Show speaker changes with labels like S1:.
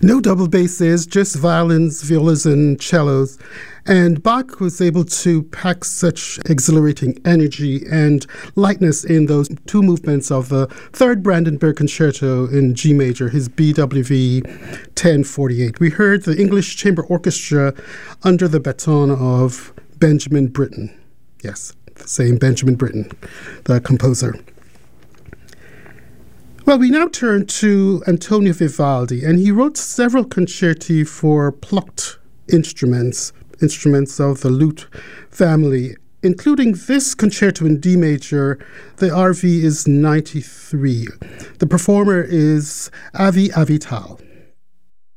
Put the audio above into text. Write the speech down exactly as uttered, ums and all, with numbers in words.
S1: No double basses, just violins, violas, and cellos. And Bach was able to pack such exhilarating energy and lightness in those two movements of the Third Brandenburg Concerto in G major, his B W V ten forty-eight. We heard the English Chamber Orchestra under the baton of Benjamin Britten. Yes, the same Benjamin Britten, the composer. Well, we now turn to Antonio Vivaldi, and he wrote several concerti for plucked instruments, instruments of the lute family, including this concerto in D major. The R V is ninety-three. The performer is Avi Avital.